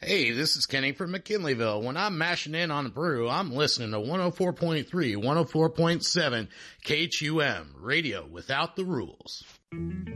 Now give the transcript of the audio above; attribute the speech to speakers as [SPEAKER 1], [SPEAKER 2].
[SPEAKER 1] Hey, this is Kenny from McKinleyville. When I'm mashing in on the brew, I'm listening to 104.3, 104.7 KHUM, radio without the rules.